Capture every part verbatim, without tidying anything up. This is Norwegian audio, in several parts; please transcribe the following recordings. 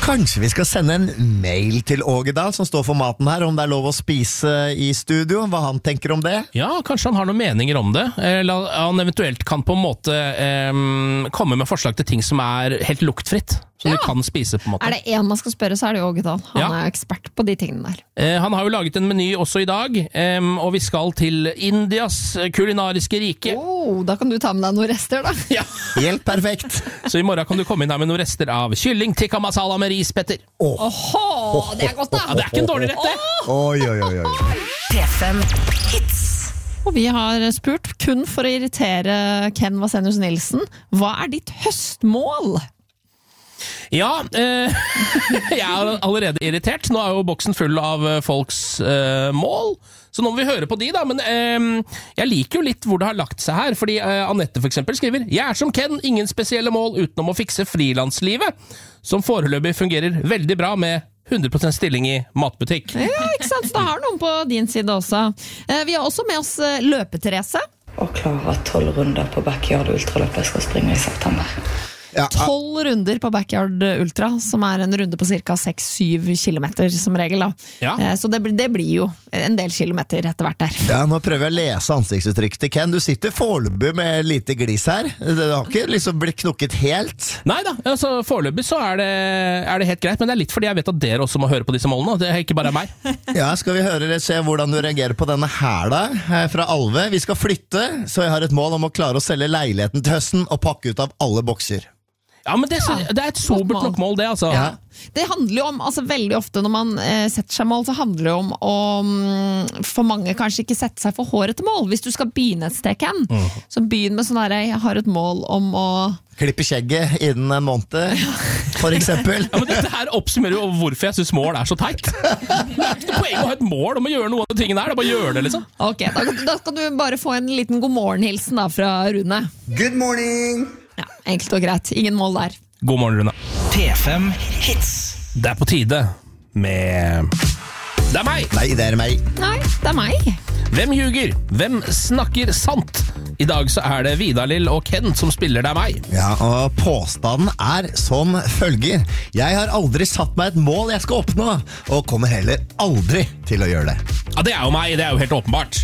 Kanskje vi skal sende en mail til Ågedal, som står for maten her, om det er lov å spise i studio, hva han tenker om det? Ja, kanskje han har noen meninger om det, eller han eventuelt kan på en måte um, komme med forslag til ting som er helt luktfritt, som ja. Du kan spise på en måte. Er det en man skal spørre, så er det jo Ågedal. Han ja. Er ekspert på de tingene der. Uh, han har jo laget en meny også i dag, um, og vi skal til Indias kulinariske rike. Oh, da kan du ta med deg noen rester da. Ja. Helt perfekt. Så i morgen kan du komme inn her med noen rester av kylling tikka masala med ris, Petter. Åh, oh. det er godt da. Ja, det er ikke en dårlig rett, det. Oi, oi, oi, oi. P fem Hits. Og vi har spurt, kun for å irritere Ken Vasenius Nilsen, hva er ditt høstmål? Ja, eh, jeg er allerede irritert. Nå er jo boksen full av folks eh, mål, så nå må vi høre på de da. Men eh, jeg liker jo litt hvor det har lagt seg her, fordi eh, Annette for eksempel skriver: Jeg er som Ken, ingen spesielle mål utenom å fikse frilanslivet, som foreløpig fungerer veldig bra med hundre prosent stilling i matbutikk. Ja, ikke sant? Så da har noen på din side også. Eh, vi har også med oss Løpe-Therese. Og klare tolv runder på Backyard Ultraløpet jeg skal springe i september. Ja, Tolv runder på Backyard Ultra, som er en runde på cirka seks syv kilometer som regel da. Ja. Så det, det blir jo en del kilometer etter hvert der. Ja, nå prøver jeg å lese ansiktsuttrykket til Ken. Du sitter foreløpig med lite glis her. Det har ikke liksom blitt knukket helt. Neida, altså foreløpig så er det, er det helt greit, men det er litt fordi jeg vet at dere også må høre på disse målene, det er ikke bare meg. Ja, skal vi høre se hvordan du reagerer på denne her da, her fra Alve. Vi skal flytte, så jeg har et mål om å klare å selge leiligheten til høsten og pakke ut av alle bokser. Ja, men det, det er et sobert nok mål, det, altså. Ja. Det handler jo om, altså veldig ofte når man eh, setter seg mål, så handler det om å um, for mange kanskje ikke sette seg for hårete mål. Hvis du skal begynne et sted, Ken, mm. så begynn med sånn her, jeg har et mål om å klippe skjegget innen en måned, for eksempel. Ja, men dette her oppsummerer jo hvorfor jeg synes mål er så teit. Det er ikke poeng å ha et mål om å gjøre noe av de tingene her, det er bare å gjøre det, liksom. Ok, da, da skal du bare få en liten god morgen-hilsen da fra Rune. Good morning! Ja, enkelt og greit. Ingen mål der. God morgen, Rune. P fem Hits. Det er på tide med... Det er meg! Nei, det er meg. Nei, det er meg. Hvem ljuger? Hvem snakker sant? I dag så er det Vidar-Lill og Ken som spiller deg meg. Ja, og påstanden er som følger. Jeg har aldri satt meg et mål jeg skal oppnå, og kommer heller aldri til å gjøre det. Ja, det er jo meg, det er jo helt åpenbart.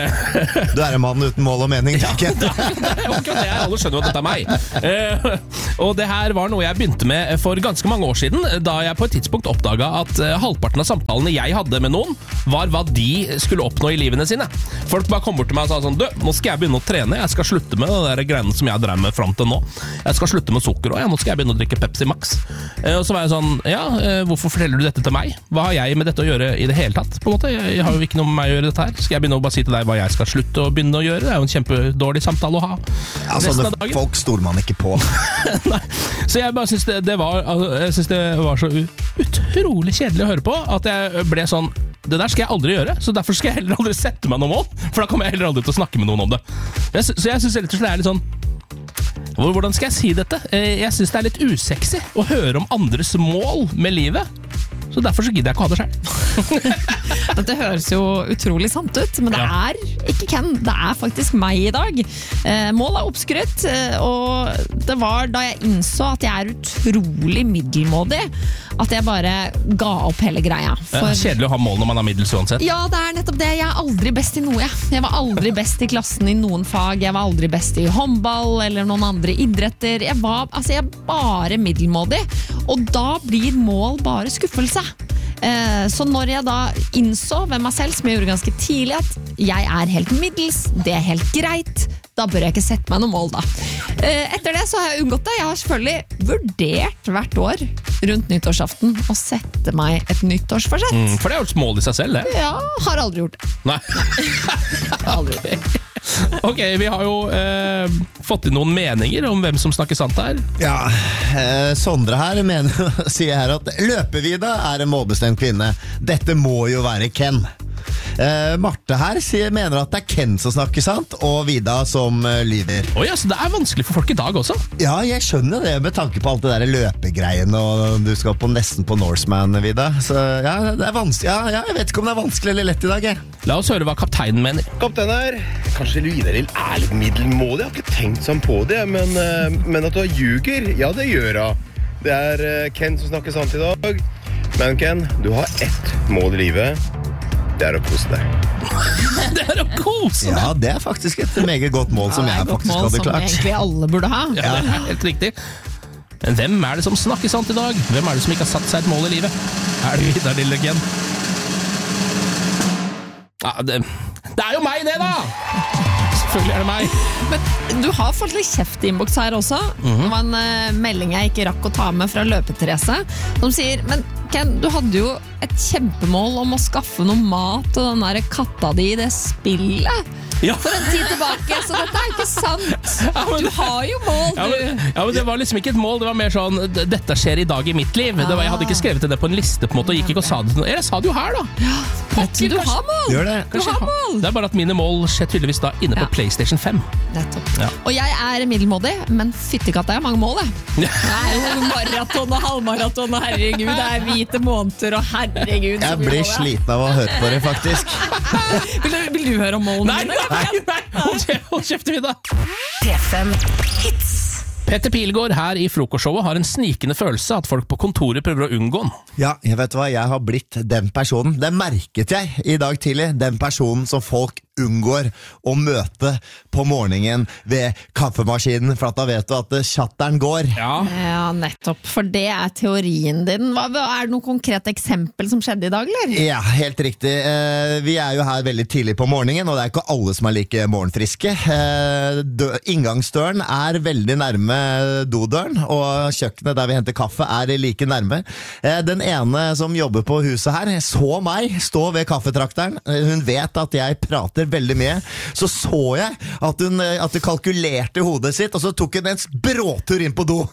Du er en mann uten mål og mening, ja, Ken. Det er jo ikke det, alle skjønner jo at dette er meg. Og det her var noe jeg begynte med for ganske mange år siden, da jeg på et tidspunkt oppdaget at halvparten av samtalene jeg hadde med noen, var hva de skulle oppnå i livene sine. Folk bare kom bort til meg og sa sånn: Du, nå skal jeg begynne å trene. Jeg skal slutte med det der greiene som jeg drev med frem til nå. Jeg skal slutte med sukker, og ja, nå skal jeg begynne å drikke Pepsi Max. Og så var jeg sånn: Ja, hvorfor forteller du dette til meg? Hva har jeg med dette å gjøre i det hele tatt, på en måte? Jeg har jo ikke noe med meg å gjøre dette her. Skal jeg begynne å bare si til deg hva jeg skal slutte å begynne å gjøre? Det er jo en kjempedårlig samtale å ha. Ja, sånne folk stoler man ikke på. Nei, så jeg bare synes det, det var Jeg synes det var så utrolig kjedelig å høre på, at jeg ble sånn: det der skal jeg aldri gjøre, så derfor skal jeg heller aldri sette meg noe mål, for da kommer jeg heller aldri til å snakke med noen om det. Så jeg synes rett og slett det er litt sånn, hvordan skal jeg si dette? Jeg synes det er litt usexy å høre om andres mål med livet, så derfor så gidder jeg ikke ha det selv. Dette høres jo utrolig sant ut, men det Ja. er ikke Ken, det er faktisk meg i dag. Eh, mål er oppskrytt, eh, og det var da jeg innså at jeg er utrolig middelmådig, at jeg bare ga opp hele greia. Det er kjedelig å ha mål når man har middels uansett. Ja, det er nettopp det. Jeg er aldri best i noe. Jeg, jeg var aldri best i klassen i noen fag. Jeg var aldri best i håndball eller noen andre idretter. Jeg var altså, jeg er bare middelmådig, og da blir mål bare skuffelse. Eh, så når jeg da innså ved meg selv, som jeg gjorde ganske tidlig, at jeg er helt middels, det er helt greit, da bør jeg ikke sette meg noe mål da. Eh, etter det så har jeg unngått det. Jeg har selvfølgelig vurdert hvert år rundt nyttårsaften å sette meg et nyttårsforsett. Mm, for det er jo et mål i seg selv, det. Ja, har aldri gjort det. Nei. Aldri. Ok, vi har jo eh, fått inn noen meninger om hvem som snakker sant her. Ja, eh, Sondre her mener, sier her at Løpevida er en målbestemt kvinne. Dette må jo være Ken. Eh, Marte her sier, mener at det er Ken som snakker sant, og Vida som uh, lyder. Oi, altså det er vanskelig for folk i dag også. Ja, jeg skjønner det med tanke på alt det der løpegreiene, og du skal på, nesten på Norseman, Vida. Så ja, det er vanskelig. Ja, ja, jeg vet ikke om det er vanskelig eller lett i dag, jeg. La oss høre hva kapteinen mener. Kaptein her, kanskje Vidar-Lill er litt middelmådig, jeg har ikke tenkt sånn på det, men, men at du ljuger, ja det gjør jeg. Det er eh, Ken som snakker sant i dag. Men Ken, du har ett mål i livet. Det er å kose deg. Det er å kose deg! Ja, det er faktisk et meget godt mål som Ja, det er jeg et godt faktisk mål hadde som klart. egentlig alle burde ha. Ja, det er helt riktig. Men hvem er det som snakker sant i dag? Hvem er det som ikke har satt seg et mål i livet? Er det Vidar Lille Ken? Ja, det, det er jo meg det da! Selvfølgelig er det meg. Men du har fått litt kjeft i innboks her også. Det var en uh, melding jeg ikke rakk å ta med fra Løpe-Therese, som sier, men Ken, du hadde jo et kjempemål om å skaffe noe mat og den der katta di i det spillet. Ja. For en tid tilbake, så dette er ikke sant. Ja, men- Du har jo mål, Ja du. men, ja, men det var liksom ikke et mål. Det var mer sånn d- dette skjer i dag i mitt liv. Det var, jeg hadde ikke skrevet det på en liste på en måte og gikk ikke og sa det til noen. Jeg sa det jo her da. Pokker, Du kanskje- har mål. Gjør det. Du har mål. Det er bare at mine mål skjer tydeligvis da inne på Ja. PlayStation fem. Nettopp. Ja. Og jeg er middelmådig, men fyttekatta jeg har mange mål, jeg. Det er jo maraton og halvmaraton, og herregud, det er hvite måneder, og herregud. så Jeg mye blir mål, ja. sliten av å høre på det, faktisk. Vil du, vil du høre om målene Nei, mine? nei, nei, hold kjeft, hold kjeft, Vida. P fem Hits. Petter Pilgaard her i frokostshowet har en snikende følelse at folk på kontoret prøver å unngå han. Ja, jeg vet hva, jeg har blitt den personen. Det merket jeg i dag tidlig. Den personen som folk unngår å møte på morgenen ved kaffemaskinen, for at da vet du at chatteren går. Ja, Ja, nettopp, for det er teorien din. Hva, er det noe konkret eksempel som skjedde i dag, eller? Ja, helt riktig. Eh, vi er jo her veldig tidlig på morgenen, og det er ikke alle som er like morgenfriske. Eh, dø, inngangsdøren er veldig nærme dodøren, og kjøkkenet der vi henter kaffe er like nærme. Eh, den ene som jobber på huset her så meg stå ved kaffetrakteren. Eh, hun vet at jeg prater veldig mye. Så så jeg at hun, eh, at hun kalkulerte hodet sitt, og så tok hun en bråtur inn på do.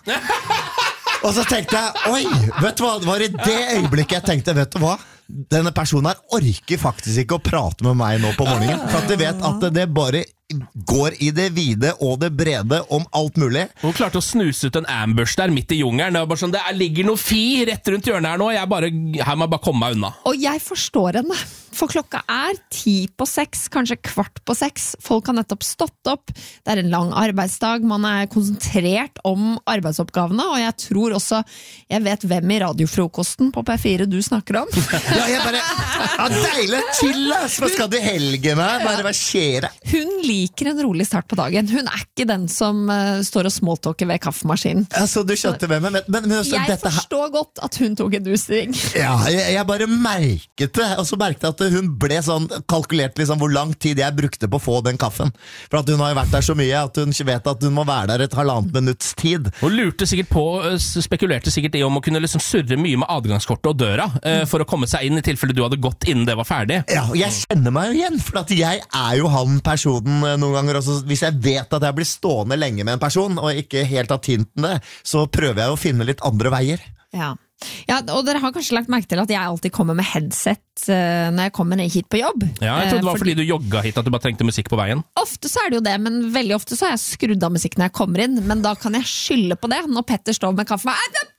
Og så tenkte jeg, oi, vet du hva, det var i det øyeblikket jeg tenkte, vet du hva? Denne personen her orker faktisk ikke å prate med meg nå på morgenen, for at de vet at det bare går i det vide og det brede om alt mulig. hun klarte å snuse ut en ambush der midt i jungelen. Det var bare sånn, det er, ligger noe fi rett rundt hjørnet her nå. Jeg bare, her må jeg bare komme meg unna. Og jeg forstår henne, for klokka er ti på seks, kanskje kvart på seks. Folk har nettopp stått opp, det er en lang arbeidsdag, man er konsentrert om arbeidsoppgavene, og jeg tror også, jeg vet hvem i radiofrokosten på P fire du snakker om. Ja, jeg bare, ja, deilig, chill ass, hva skal du i helgen her? Bare hva skjer det? Hun liker en rolig start på dagen. Hun er ikke den som uh, står og smalltalker ved kaffemaskinen. Altså, du skjønte hvem jeg men, men, men altså, Jeg dette her forstår godt at hun tok en dusting. Ja, jeg, jeg bare merket det, og så merket jeg at hun ble sånn kalkulert liksom hvor lang tid jeg brukte på å få den kaffen. For at hun har jo vært der så mye at hun ikke vet at hun må være der et halvannet minutts tid. Hun lurte sikkert på, spekulerte sikkert i om å kunne liksom surre mye med adgangskortet og døra, eh, for å komme seg inn i tilfelle du hadde gått innen det var ferdig. Ja, og jeg kjenner meg jo igjen, for at jeg er jo han personen eh, noen ganger også. Hvis jeg vet at jeg blir stående lenge med en person, og ikke helt har tintene, så prøver jeg å finne litt andre veier. Ja. Ja, og dere har kanskje lagt merke til at jeg alltid kommer med headset uh, når jeg kommer ned hit på jobb. Ja, jeg trodde det var Eh, fordi du jogga hit at du bare trengte musikk på veien. Ofte så er det jo det, men veldig ofte så har jeg skrudd av musikk når jeg kommer inn, men da kan jeg skylde på det. Når Petter står med kaffe,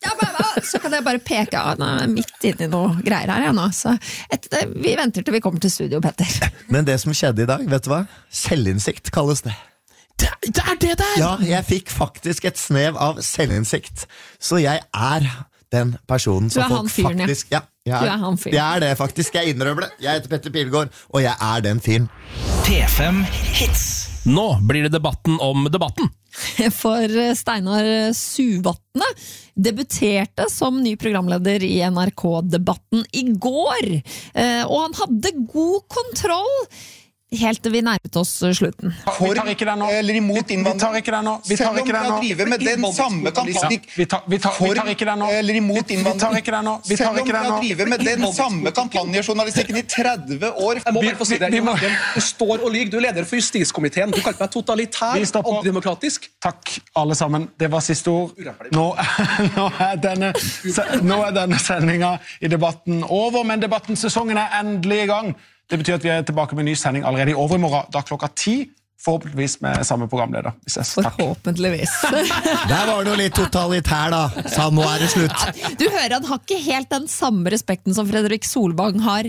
så kan jeg bare peke, ja, nå er jeg midt inne i noe greier her, ja, nå. Så etter, vi venter til vi kommer til studio, Petter. Men det som skjedde i dag, vet du hva? Selvinnsikt kalles det. Det, det er det der! Ja, jeg fikk faktisk et snev av selvinnsikt. Så jeg er den personen Du som er han folk fyren, ja. faktisk... Ja, jeg er, Du er han fyren. Jeg er det faktisk, jeg innrømmer det. Jeg heter Petter Pilgaard, og jeg er den fyren. P fem Hits. Nå blir det debatten om debatten. For Steinar Suvatne debuterte som ny programleder i N R K-debatten i går. Eh, Og han hadde god kontroll helt til vi nærmet oss slutten. Vi tar ikke den nå. Eller imot Vi tar innvandring. ikke den nå. Vi tar ikke den nå. Selv om jeg driver med den samme kampanjen Ja, vi tar- vi tar- vi tar ikke den nå. eller imot Vi- vi innvandring. tar ikke den nå. Vi tar Selv om ikke den nå. jeg driver med den samme kampanjejournalistikken i tretti år. Jeg må Vi- bare få si det. vi- vi må- Du står og lyger. Du er leder for justiskomiteen. Du kalte meg totalitær, Vi stopper. antidemokratisk. Takk, alle sammen. Det var siste ord. Nå, nå er denne, nå er denne sendinga i debatten over, men debattensesongen er endelig i gang. Det betyr at vi er tilbake med en ny sending allerede i overmorgen, da klokka ti, forhåpentligvis med samme programleder. Vi ses. Takk. Forhåpentligvis. Der var det jo litt totalitær da. Sa nå er det slutt. Du hører han har ikke helt den samme respekten som Fredrik Solvang har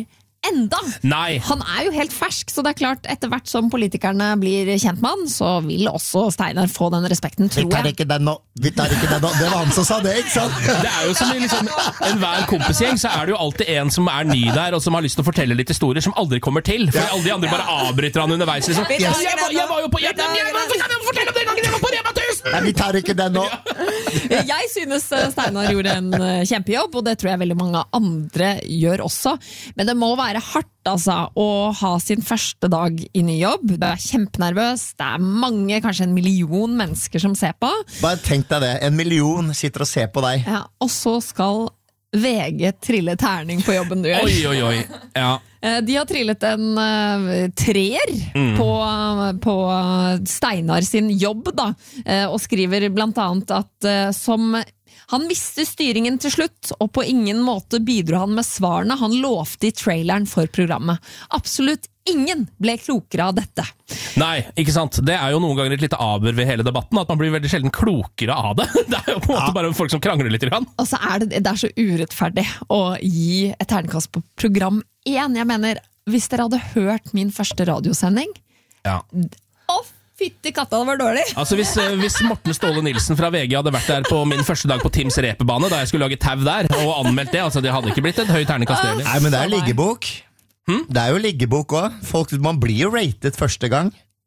enda. Nei. Han er jo helt fersk, så det er klart etter hvert som politikerne blir kjent med han, så vil også Steinar få den respekten, Vi tror tar jeg. ikke den nå, vi tar ikke den nå. Det var han som sa det, ikke sant? Det er jo som i liksom, enhver kompisgjeng, så er det jo alltid en som er ny der, og som har lyst til å fortelle litt historier som aldri kommer til. For alle de andre bare avbryter han underveis. Liksom. Vi tar Jeg, jeg, var- jeg var jo på jeg, jeg, jeg, jeg, kan jeg fortelle om den gangen jeg var på Rema tusen? Nei, vi tar ikke den nå. Jeg synes Steinar gjorde en eh, kjempejobb, og det tror jeg veldig mange andre gjør også. Men det må være hardt altså, å ha sin første dag i ny jobb. Du er kjempenervøs, det er mange, kanskje en million mennesker som ser på. Bare tenk deg det, en million sitter og ser på deg. Ja, og så skal V G trille terning på jobben du gjør. Oi, oi, oi. Ja. Eh, De har trillet en uh, treer på, på Steinar sin jobb, da, eh, og skriver blant annet at eh, som han visste styringen til slutt, og på ingen måte bidro han med svarene han lovte i traileren for programmet. Absolutt ingen ble klokere av dette. Nei, ikke sant. Det er jo noen ganger et lite aber ved hele debatten, at man blir veldig sjelden klokere av det. Det er jo på en måte bare folk som krangler litt. Grann. Og så er det, det er så urettferdig å gi et terningkast på program én. Jeg mener, hvis dere hadde hørt min første radiosending, Ja. å fytti katta, det var dårlig. Altså hvis, eh, hvis Morten Ståle Nilsen fra V G hadde vært der på min første dag på Tims repebane, da jeg skulle lage tau der, og anmeldt det, altså det hadde ikke blitt et høyt terningkast. heller. Nei, men det er jo liggebok. Det er jo liggebok også. Man blir jo rated første gang.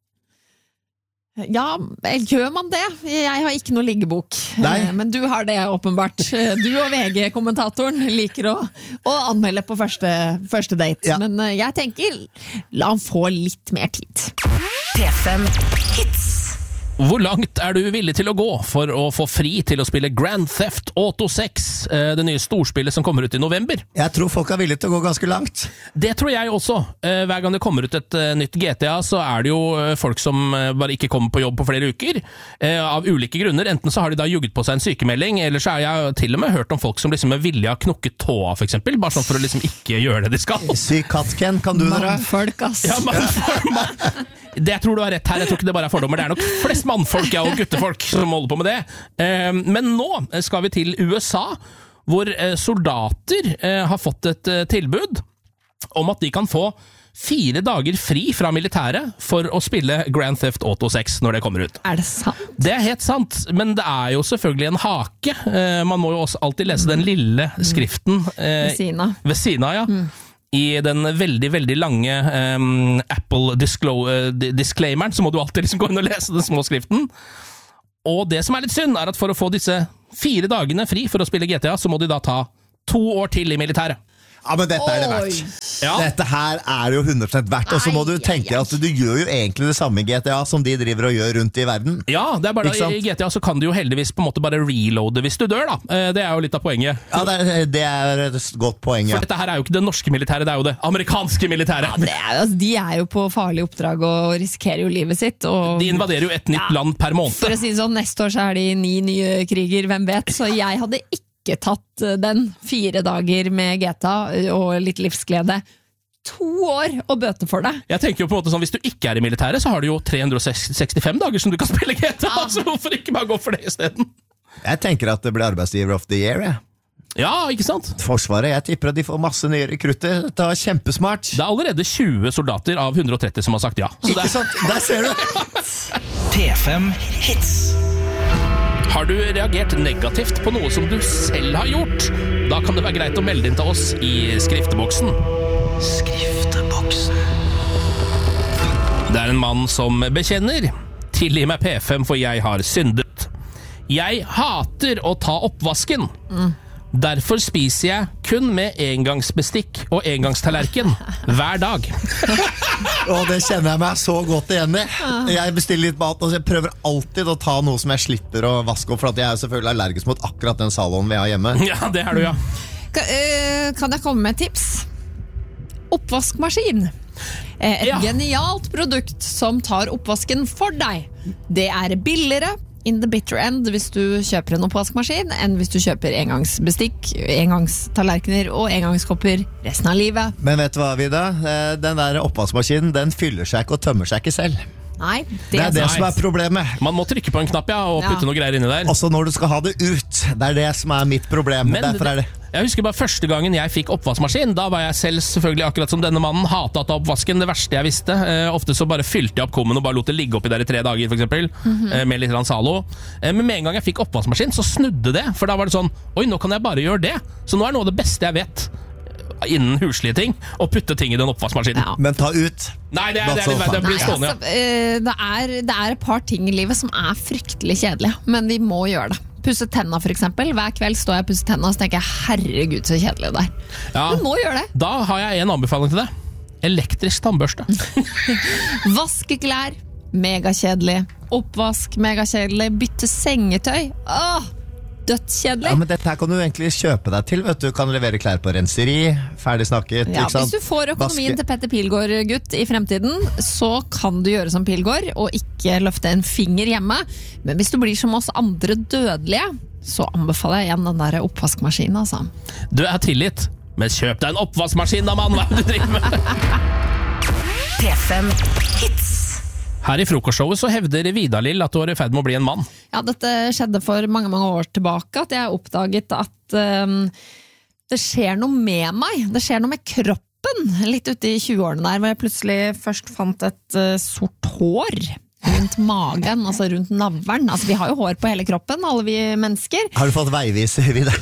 Ja, gjør man det? Jeg har ikke noe liggebok. Nei. Eh, Men du har det, åpenbart. Du og V G-kommentatoren liker å, å anmelde på første, første date. Ja. Men eh, jeg tenker, la han få litt mer tid. P fem Hits. Hvor langt er du villig til å gå for å få fri til å spille Grand Theft Auto seks, eh, det nye storspillet som kommer ut i november? Jeg tror folk er villige til å gå ganske langt. Det tror jeg også. Eh, Hver gang det kommer ut et eh, nytt G T A, så er det jo eh, folk som eh, bare ikke kommer på jobb på flere uker, eh, av ulike grunner. Enten så har de da jugget på seg en sykemelding, eller så har jeg til og med hørt om folk som liksom med vilje har knukket tåa, for eksempel, bare sånn for å liksom ikke gjøre det de skal. Syk katt, Ken, kan du dere? Mannfolk, ass. Ja, mannfolk, mann. Det jeg tror du har rett her, jeg tror ikke det bare er fordommer. Det er nok flest mannfolk ja, og guttefolk som holder på med det. Eh, Men nå skal vi til U S A, hvor eh, soldater eh, har fått et eh, tilbud om at de kan få fire dager fri fra militæret for å spille Grand Theft Auto seks når det kommer ut. Er det sant? Det er helt sant, men det er jo selvfølgelig en hake. Eh, Man må jo også alltid lese den lille skriften eh, Ved siden av. ved siden av, ja. I den veldig, veldig lange um, Apple disclo- uh, disclaimeren, så må du alltid liksom gå inn og lese den små skriften. Og det som er litt synd, er at for å få disse fire dagene fri for å spille G T A, så må de da ta to år til i militæret. Ja, men dette er det Oi. verdt. Ja. Dette her er jo hundre prosent verdt. Og så må du Ai, ai, tenke ai. at du gjør jo egentlig det samme i G T A som de driver og gjør rundt i verden. Ja, det er bare Ikke sant? i G T A så kan du jo heldigvis på en måte bare reloade hvis du dør, da. Eh, Det er jo litt av poenget. Ja, det er, det er et godt poeng, ja. For dette her er jo ikke det norske militæret, det er jo det amerikanske militæret. Det er, altså, de er jo på farlig oppdrag og risikerer jo livet sitt. Og De invaderer jo et nytt Ja. land per måned. For å si det sånn, neste år så er det ni nye kriger, hvem vet. Så jeg hadde ikke tatt eh, den fire dager med G T A og litt livsglede. To år å bøte for det. Jeg tenker jo på en måte sånn, hvis du ikke er i militæret, så har du jo tre hundre og sekstifem dager som du kan spille G T A, så hvorfor ikke bare gå for det i stedet? Jeg tenker at det blir arbeidsgiver of the year, jeg. Ja, ikke sant? Forsvaret, jeg tipper at de får masse nye rekrutter. Det var kjempesmart. Det er allerede tjue soldater av hundre og tretti som har sagt ja. Så det Ikke sant? Der ser du. P fem Hits. Har du reagert negativt på noe som du selv har gjort? Da kan det være greit å melde inn til oss i skrifteboksen. Skrifteboksen. Det er en mann som bekjenner. Tilgi meg P fem, for jeg har syndet. Jeg hater å ta oppvasken. Derfor spiser jeg kun med engangsbestikk og engangstallerken hver dag. Og det kjenner jeg meg så godt igjen i. Jeg bestiller litt mat, og jeg prøver alltid å ta noe som jeg slipper å vaske opp, for at jeg er selvfølgelig allergisk mot akkurat den salonen vi har hjemme. Ja, det er du, ja. Kan, eh, kan jeg komme med et tips? Oppvaskmaskin. Eh, Et Ja. genialt produkt som tar oppvasken for deg. Det er billigere in the bitter end hvis du kjøper en oppvaskmaskin enn hvis du kjøper engangsbestikk, engangstallerkener og engangskopper resten av livet. Men vet du hva, Vida? Eh, Den der oppvaskmaskinen, den fyller seg ikke og tømmer seg ikke selv. Nei, Det er det som er problemet. Man må trykke på en knapp, ja, og Ja. putte noe greier inni der. Også når du skal ha det ut. Det er det som er mitt problem. Men Derfor er det jeg husker bare første gangen jeg fikk oppvaskmaskin. Da var jeg selv selvfølgelig akkurat som denne mannen. Hatet oppvasken, det verste jeg visste. Eh, ofte så bare fylte jeg opp kummen og bare lot det ligge oppi der i tre dager, for eksempel. Mhm. eh, Med litt grann Zalo. Eh, men med en gang jeg fikk oppvaskmaskin, så snudde det. For da var det sånn, oi, nå kan jeg bare gjøre det. Så nå er noe av det beste jeg vet innen huslige ting, å putte ting i den oppvaskmaskinen. Ja. Men ta ut. Nei, det, er, det, er, det, det blir Nei, stående, altså, eh, det, er, det er et par ting i livet som er fryktelig kjedelige, men vi må gjøre det. Pusse tenna for eksempel. Hver kveld står jeg og pusser tenna, og så tenker jeg, herregud så kjedelig det er. ja. Du må gjøre det. Da har jeg en anbefaling til deg. Elektrisk tannbørste. Vaske klær, megakjedelig. Oppvask, megakjedelig. Bytte sengetøy. Åh, dødskjedelig. Ja, men dette her kan du egentlig kjøpe deg til. Vet du kan levere klær på renseri. Ferdig snakket. Ja, ikke sant? hvis du får økonomien Vaske. til Petter Pilgaard, gutt, i fremtiden, så kan du gjøre som Pilgaard og ikke løfte en finger hjemme. Men hvis du blir som oss andre dødelige, så anbefaler jeg igjen den der oppvaskmaskinen, altså. Du er tilgitt, men kjøp deg en oppvaskmaskin da, mann! Hva er det du driver med? P fem Hits. Her i frokostshowet så hevder Vidar-Lill at du er i ferd med å bli en mann. Ja, dette skjedde for mange, mange år tilbake, at jeg oppdaget at um, det skjer noe med meg. Det skjer noe med kroppen, litt ute i tjueårene der, hvor jeg plutselig først fant et uh, sort hår rundt magen, altså rundt navlen. Altså, vi har jo hår på hele kroppen, alle vi mennesker. Har du fått veiviser, Vidar?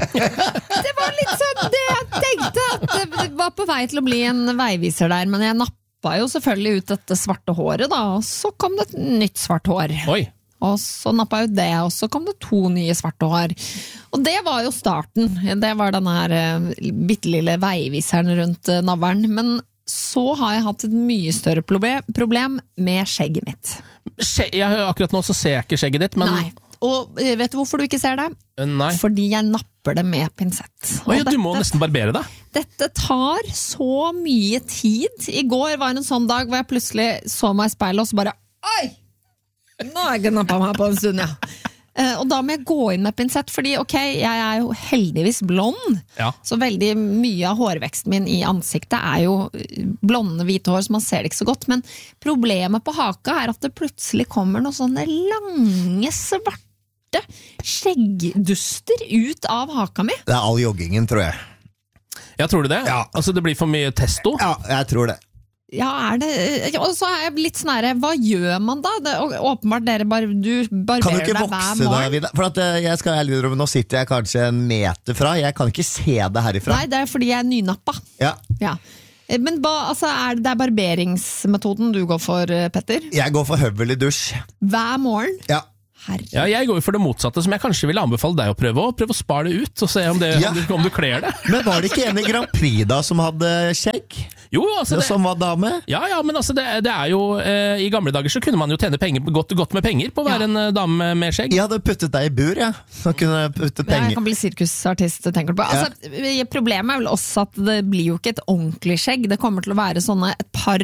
Det var litt sånn det jeg tenkte, at det var på vei til å bli en veiviser der, men jeg nappa jo selvfølgelig ut dette svarte håret da, og så kom det et nytt svart hår. Oi. Og så nappa jeg ut det, og så kom det to nye svarte hår. Og det var jo starten. Det var denne her uh, bittelille veiviseren rundt uh, navlen. Men så har jeg hatt et mye større problem, problem med skjegget mitt. Skje jeg, akkurat nå så ser jeg ikke skjegget ditt, men... Nei. Og uh, vet du hvorfor du ikke ser det? Nei. Fordi jeg napper det med pinsett. Oi, Og du må dette- nesten barbere deg. Dette tar så mye tid. I går var en sånn dag hvor jeg plutselig så meg i speilet og så bare oi! Nå har jeg ikke nappet meg på en stund, ja. Eh, og da må jeg gå inn med pinsett, fordi ok, jeg er jo heldigvis blond, Ja. så veldig mye av hårveksten min i ansiktet er jo blonde, hvite hår, så man ser det ikke så godt, men problemet på haka er at det plutselig kommer noen sånne lange, svarte skjeggduster ut av haka mi. Det er all joggingen, tror jeg. Ja, tror du det? Ja. Altså, det blir for mye testo? Ja, jeg tror det. Ja, er det, og så er jeg litt sånn her, hva gjør man da? Det, og åpenbart dere bare, du Kan du barberer ikke deg hver vokse da, morgen. Vidar? For at eh, jeg skal ærlig innrømme, nå sitter jeg kanskje en meter fra. Jeg kan ikke se det herifra. Nei, det er fordi jeg er nynappa. Ja, Ja. Men hva, altså, er det, det er barberingsmetoden du går for, Petter? jeg går for høvel i dusj. Hver morgen? Ja. Herre. Ja, jeg går jo for det motsatte, som jeg kanskje ville anbefale deg å prøve. Å prøve å spare det ut, og se om, det, Ja. om, du, om du kler det. Men var det ikke en i Grand Prix da som hadde skjegg? Jo, altså det, Som var dame? ja, ja, men altså det, det er jo eh, I gamle dager så kunne man jo tjene penger, godt, godt med penger på å være Ja. en eh, dame med skjegg. Jeg hadde puttet deg i bur, ja. Så kunne jeg puttet Ja, jeg penger. kan bli sirkusartist, tenker du på. Altså, problemet er vel også at det blir jo ikke et ordentlig skjegg. Det kommer til å være sånne et par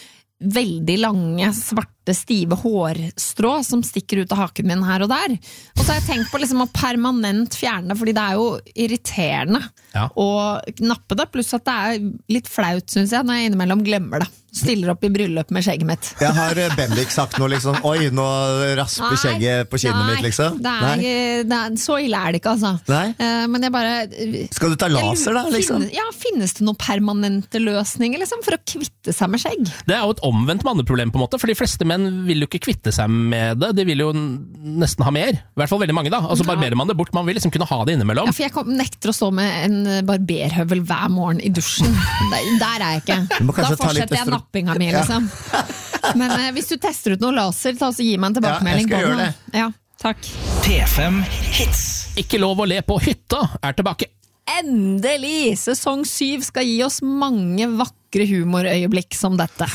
veldig lange, svarte, stive hårstrå som stikker ut av haken min her og der. Og så har jeg tenkt på liksom å permanent fjerne det, fordi det er jo irriterende Ja. å nappe det, pluss at det er litt flaut, synes jeg, når jeg innimellom glemmer det. Stiller opp i bryllup med skjegget mitt. Jeg har eh, Bendik sagt noe liksom, oi, nå rasper Nei, skjegget på kinnet nei, mitt, liksom. Det er, ikke- det er, så ille er det ikke, altså. Nei. Eh, men jeg bare Skal du ta laser da, liksom? Finnes, ja, finnes det noen permanente løsninger liksom, for å kvitte seg med skjegg? Det er jo et omvendt manneproblem, på en måte, for de fleste menn vil jo ikke kvitte seg med det. De vil jo n- nesten ha mer. I hvert fall veldig mange, da. Altså Ja. barberer man det bort. Man vil liksom kunne ha det innimellom. Ja, for jeg kom, nekter å stå med en barberhøvel hver morgen i dusjen. Der, der er jeg ikke. Du må Da kanskje ta litt fortsetter jeg østro- nappinga mi, Ja. liksom. Men eh, hvis du tester ut noe laser, ta og gi meg en tilbakemelding Ja, jeg skal på gjøre det. Ja, takk. P fem Hits. Ikke lov å le på hytta er tilbake. Endelig! Sesong syv skal gi oss mange vakre humorøyeblikk som dette.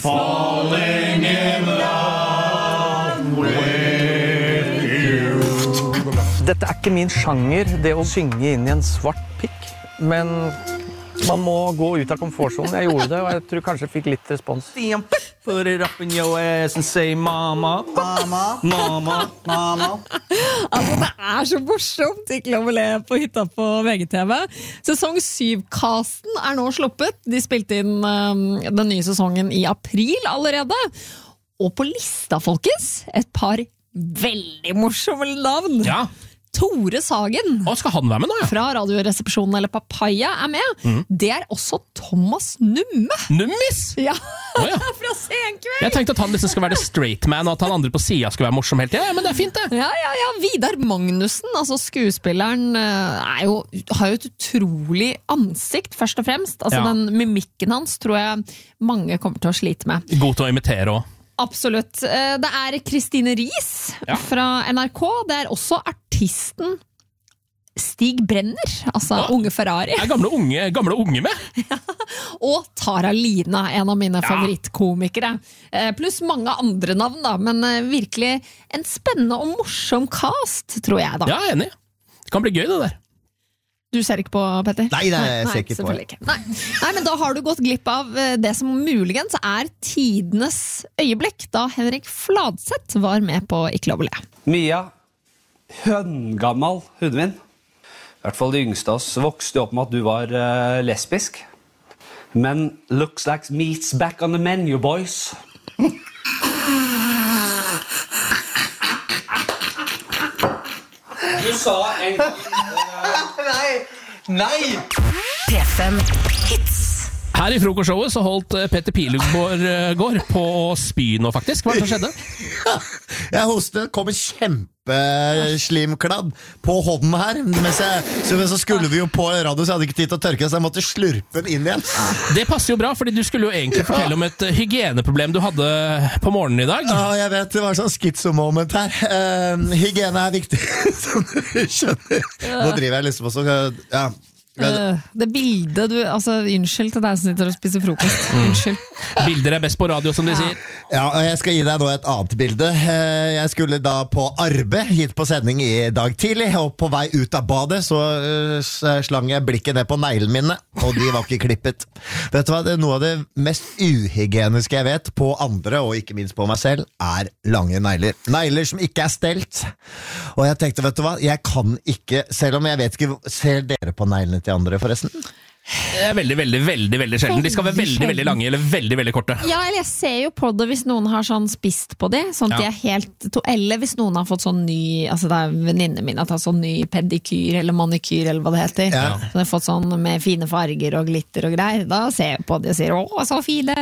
Dette er ikke min sjanger, det å synge inn i en svart pikk. Men man må gå ut av komfortzonen. Jeg gjorde det, og jeg tror kanskje jeg fikk litt respons. Put it up in your ass and say mama, mama, mama, mama. Altså, det er så morsomt. Ikke lov å le på hytta på V G T V. Sesong syv-casten er nå sluppet. De spilte inn um, den nye sesongen i april allerede. Og på lista, folkens, et par veldig morsomme navn. Ja. Tore Sagen. Og skal han være med nå, ja? Fra Radioresepsjonen eller Papaya er med. Mm. Det er også Thomas Numme. Nummis? Ja, oh, ja. Fra Senkveld. Jeg tenkte at han liksom skal være det straight man, og at han andre på siden skal være morsom helt. Ja, ja, men det er fint det. Ja, ja, ja. Vidar Magnussen, altså skuespilleren, er jo, har jo et utrolig ansikt, først og fremst. Altså ja. Den mimikken hans tror jeg mange kommer til å slite med. God til å imitere også. Absolutt. Det er Kristine Ries ja. Fra N R K. Det er også artisten Stig Brenner, altså ja. Unge Ferrari. Er gamle unge, gamle unge med? Ja. Og Tara Lina, en av mine ja. Favorittkomikere. Pluss mange andre navn, da, men virkelig en spennende og morsom cast, tror jeg da. Ja, jeg er enig. Det kan bli gøy det der. Du ser ikke på, Petter? Nei, nei, jeg ser ikke på. Ikke. Nei. Nei, men da har du gått glipp av det som muligens er tidenes øyeblikk, da Henrik Fladseth var med på Ikke lov å le. Mia, høngammal huden min. I hvert fall de yngste oss vokste opp med at du var uh, lesbisk. Men looks like meat's back on the menu, boys. Du sa en gang... Nei! Nei! P fem Hits. Her i frokostshowet så holdt Petter Pilgaard på å spy nå faktisk. Hva er det som skjedde? Jeg hostet, kom en kjempeslimkladd på hånden her. Mens jeg, så, så skulle vi jo på radio, så jeg hadde ikke tid til å tørke, så jeg måtte slurpe den inn igjen. Det passer jo bra, fordi du skulle jo egentlig fortelle om et hygieneproblem du hadde på morgenen i dag. Ja, jeg vet, det var sånn schizo-moment her. Uh, hygiene er viktig, som du skjønner. Nå driver jeg liksom også, ja. Uh, det bildet du, altså unnskyld til deg som sitter og spiser frokost. Unnskyld. Bilder er best på radio, som de ja. sier. Ja, og jeg skal gi deg nå et annet bilde. Jeg skulle da på arbeid hit på sending i dag tidlig, og på vei ut av badet så uh, slang jeg blikket ned på neglene mine, og de var ikke klippet. Vet du hva, det er noe av det mest uhygieniske jeg vet på andre, og ikke minst på meg selv, er lange negler. Negler som ikke er stelt. Og jeg tenkte, vet du hva, jeg kan ikke, selv om jeg vet ikke, ser dere på neglene til andre forresten? Det er veldig, veldig, veldig, veldig sjelden. De skal være veldig, veldig lange eller veldig, veldig korte. Ja, eller jeg ser jo på det hvis noen har sånn spist på det, sånn at ja. De er helt to, eller hvis noen har fått sånn ny, altså det er venninnen min at har sånn ny pedikyr eller manikyr eller hva det heter. Ja. Så de har fått sånn med fine farger og glitter og greier. Da ser jeg på det og sier, å, så fine.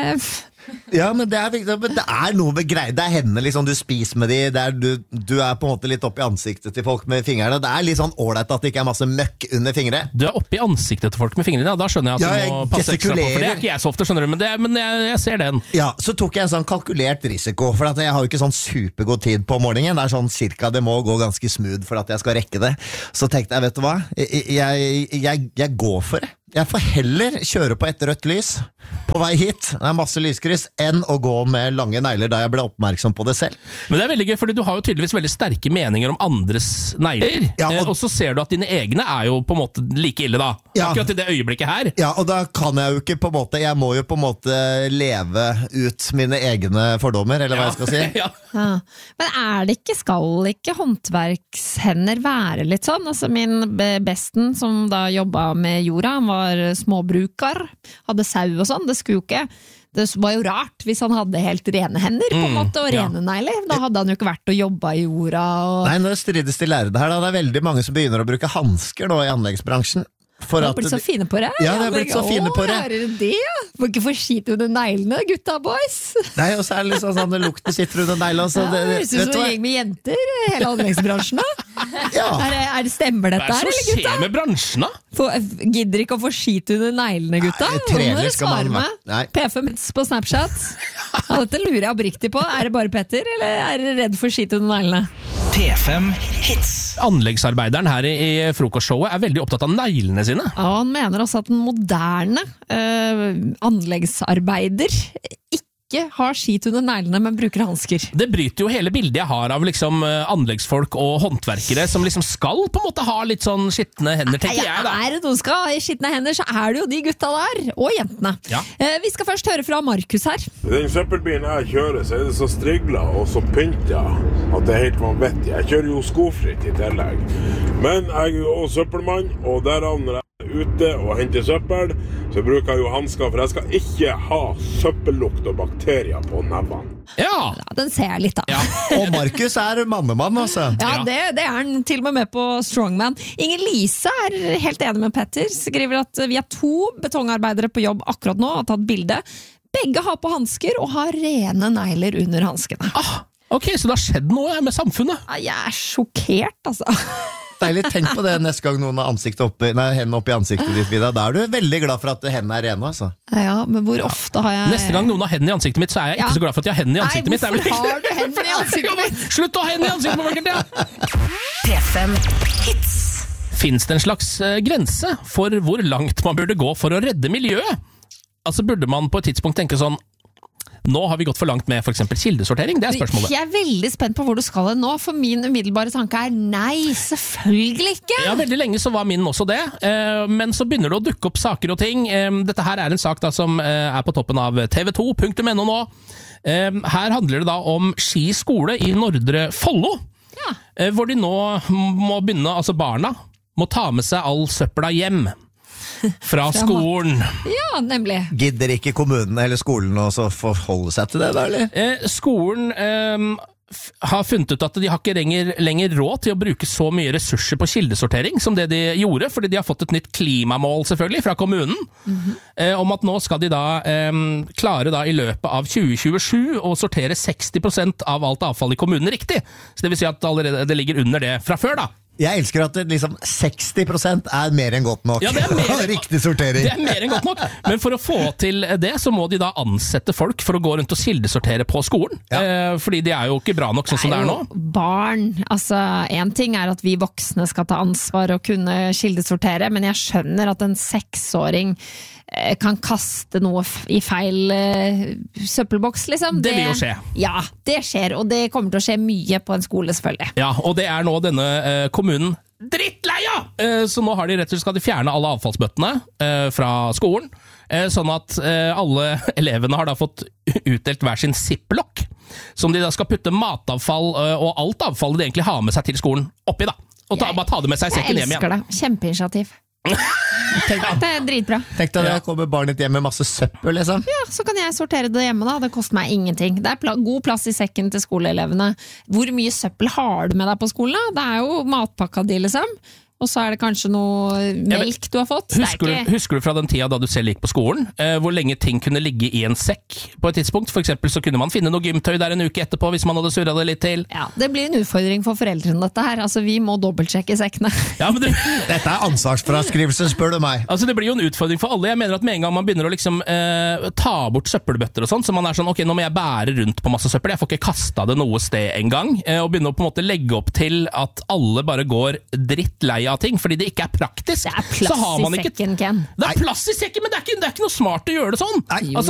Ja, men det er, men det er noe med greier. Det er hendene liksom, du spiser med de, det er, du, du er på en måte litt opp i ansiktet til folk med fingrene. Det er litt sånn ålreit at det ikke er masse møkk under fingre. Du er opp i ansiktet til folk med fingrene, da skjønner jeg at ja, du må passe ekstra på, for det er ikke jeg så ofte, skjønner du, men, det, men jeg, jeg ser den. Ja, så tok jeg en sånn kalkulert risiko, for at jeg har jo ikke sånn supergod tid på morgenen. Det er sånn cirka, det må gå ganske smooth for at jeg skal rekke det. Så tenkte jeg, vet du hva, jeg, jeg, jeg, jeg går for det. Jeg får heller kjøre på et rødt lys på vei hit, det er masse lyskryss, enn å gå med lange negler da jeg ble oppmerksom på det selv. Men det er veldig gøy, fordi du har jo tydeligvis veldig sterke meninger om andres negler, ja, og, og så ser du at dine egne er jo på en måte like ille da, ja, akkurat i det øyeblikket her. Ja, og da kan jeg jo ikke på en måte, jeg må jo på en måte leve ut mine egne fordommer, eller hva ja. Jeg skal si. Ja. Ja. Men er det ikke, skal ikke håndverkshender være litt sånn? Altså min besten som da jobbet med jorda, han var småbrukar, hadde sau og sånn, det skulle jo ikke, det var jo rart hvis han hadde helt rene hender på en måte, og rene ja. Negler, da hadde han jo ikke vært å jobbe i jorda og... Nei, nå strides de lærde her da, det er veldig mange som begynner å bruke handsker nå i anleggsbransjen. For de har blitt så fine på det. Ja, de har blitt så fine på det. Å, er det det? Må ikke få skit under neglene, gutta boys. Nei, og så er det liksom sånn at lukten sitter under neglene. Ja, det høres ut som en gjeng med jenter, hele anleggsbransjen da. Ja. Er det, er det stemmer dette her, eller gutta? Hva er det som skjer med bransjen da? For, gidder ikke å få skit under neglene, gutta? Nei, trener skal man med. P F M på Snapchat. Ja, dette lurer jeg oppriktig på. Er det bare Petter, eller er dere redd for skit under neglene? P fem Hits. Anleggsarbeideren her i, i frokostshowet er veldig opptatt av neglene sine. Ja, han mener også at den moderne øh, anleggsarbeider ikke har skit under neglene, men bruker handsker. Det bryter jo hele bildet jeg har av liksom anleggsfolk og håndverkere som liksom skal på en måte ha litt sånn skittne hender, tenker jeg da. Er det noen skal ha skittne hender, så er det jo de gutta der, og jentene. Ja. Eh, vi skal først høre fra Markus her. Den søppelbilen jeg kjører, så er det så striglet og så pyntet at det er helt vanvittig. Jeg kjører jo skofritt i tillegg. Men jeg er jo søppelmann, og der havner jeg ute og henter søppel, så bruker jeg jo handsker, for jeg skal ikke ha søppellukt og bakterier på nevene. Ja! Ja, den ser jeg litt av. Ja. Og Markus er mammemann, altså. Ja, det, det er han til og med med på Strongman. Inger Lise er helt enig med Petter, skriver at vi er to betongarbeidere på jobb akkurat nå, har tatt bilde. Begge har på handsker og har rene negler under handskene. Ah, ok, så det har skjedd noe med samfunnet. Ja, jeg er sjokkert, altså. Deilig, tenk på det neste gang noen har ansiktet oppi, nei, hendene opp i ansiktet ditt, Vida. Da er du veldig glad for at hendene er rene, altså. Ja, men hvor ofte har jeg... Neste gang noen har hendene i ansiktet mitt, så er jeg ikke Ja. så glad for at jeg har hendene i ansiktet Nei, mitt. Det er vel hvorfor ikke- har du hendene i ansiktet mitt? Slutt å ha hendene i ansiktet på folkens, ja! P fem Hits. Finnes det en slags eh, grense for hvor langt man burde gå for å redde miljøet? Altså burde man på et tidspunkt tenke sånn, nå har vi gått for langt med for eksempel kildesortering, det er spørsmålet. Jeg er veldig spent på hvor du skal nå, for min umiddelbare tanke er nei, selvfølgelig ikke. Ja, veldig lenge så var min også det, eh, men så begynner det å dukke opp saker og ting. Eh, dette her er en sak da som eh, er på toppen av T V to punktum N O nå. Eh, her handler det da om Ski skole i Nordre Follo, Ja. eh, hvor de nå må begynne, altså barna, må ta med seg all søppela hjem fra skolen. Ja, nemlig. Gidder ikke kommunen eller skolen også forholde seg til det da, eller? Eh, skolen eh, f- har funnet ut at de har ikke lenger, lenger råd til å bruke så mye ressurser på kildesortering som det de gjorde, fordi de har fått et nytt klimamål selvfølgelig fra kommunen, Mhm. eh, om at nå skal de da eh, klare da i løpet av tjue tjuesju å sortere seksti prosent av alt avfall i kommunen riktig. Så det vil si at allerede det ligger under det fra før da. Jeg elsker at det liksom seksti prosent er mer enn godt nok. Ja, det er mer- Riktig sortering. Det er mer enn godt nok, men for å få til det så må de da ansette folk for å gå rundt og kildesortere på skolen, eh, fordi de er jo ikke bra nok sånn som det er nå. Barn, altså en ting er at vi voksne skal ta ansvar og kunne kildesortere, men jeg skjønner at en seksåring eh, kan kaste noe f- i feil eh, søppelboks, liksom. Det vil jo skje. Ja, det skjer, og det kommer til å skje mye på en skole, selvfølgelig. Ja, og det er nå denne eh, kommunen drittleia! Eh, så nå har de rett og slett skal de fjerne alle avfallsbøttene eh, fra skolen, eh, sånn at eh, alle elevene har da fått utdelt hver sin ziplock, som de da skal putte matavfall eh, og alt avfallet de egentlig har med seg til skolen oppi da. Og ta, bare ta det med seg i Jeg sekken hjem elsker igjen. det. Kjempeinitiativ. Det er dritbra. Tenk deg det kommer barnet ditt hjem med masse søppel, liksom. Ja, så kan jeg sortere det hjemme da, det koster meg ingenting. Det er pla- god plass i sekken til skoleelevene. Hvor mye søppel har du med deg på skolen da? Det er jo matpakka di, liksom. Og så er det kanskje noe melk du har fått. Det er Husker, ikke- du, husker du fra den tida da du selv gikk på skolen, eh, hvor lenge ting kunne ligge i en sekk på et tidspunkt? For eksempel så kunne man finne noe gymtøy der en uke etterpå hvis man hadde surret det litt til. Ja, det blir en utfordring for foreldrene dette her. Altså, vi må dobbeltsjekke sekkene. Ja, men det, Dette er ansvarsfraskrivelse, spør du meg. altså det blir jo en utfordring for alle. Jeg mener at med en gang man begynner å liksom eh, ta bort søppelbøtter og sånn, så man er sånn, ok, nå må jeg bære rundt på masse søppel, jeg får ikke kastet det noe sted en gang, eh, og begynne å på en måte legge opp til at alle bare går drittlei av ting, fordi det ikke er praktisk. Det er plass så har man i ikke, sekken, Ken. Det er plass i sekken, men det er ikke, det er ikke noe smart å gjøre det sånn. Nei. Altså,